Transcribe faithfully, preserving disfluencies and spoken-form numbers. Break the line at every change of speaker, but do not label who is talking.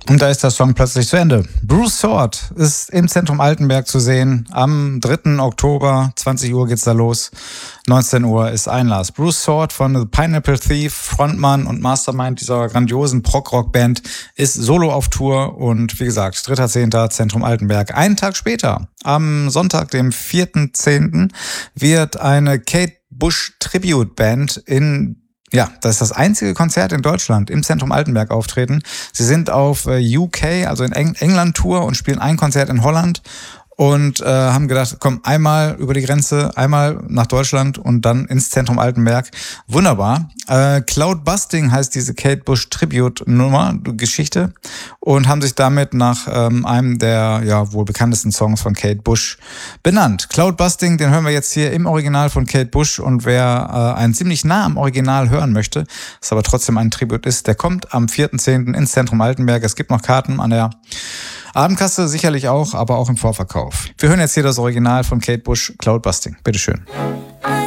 Und da ist der Song plötzlich zu Ende. Bruce Sword ist im Zentrum Altenberg zu sehen. Am dritten Oktober, zwanzig Uhr geht's da los. neunzehn Uhr ist Einlass. Bruce Sword von The Pineapple Thief, Frontmann und Mastermind dieser grandiosen Prog-Rock-Band, ist solo auf Tour. Und wie gesagt, dritter zehnter Zentrum Altenberg. Einen Tag später, am Sonntag, dem vierten zehnten, wird eine Kate Bush Tribute Band in Ja, das ist das einzige Konzert in Deutschland im Zentrum Altenberg auftreten. Sie sind auf U K, also in Eng- England-Tour und spielen ein Konzert in Holland und äh, haben gedacht, komm, einmal über die Grenze, einmal nach Deutschland und dann ins Zentrum Altenberg. Wunderbar. Äh, Cloud Busting heißt diese Kate Bush Tribute-Nummer, Geschichte, und haben sich damit nach ähm, einem der ja wohl bekanntesten Songs von Kate Bush benannt. Cloud Busting, den hören wir jetzt hier im Original von Kate Bush, und wer äh, einen ziemlich nah am Original hören möchte, das aber trotzdem ein Tribut ist, der kommt am vierten zehnten ins Zentrum Altenberg. Es gibt noch Karten an der Abendkasse sicherlich auch, aber auch im Vorverkauf. Wir hören jetzt hier das Original von Kate Bush, Cloud Busting. Bitteschön.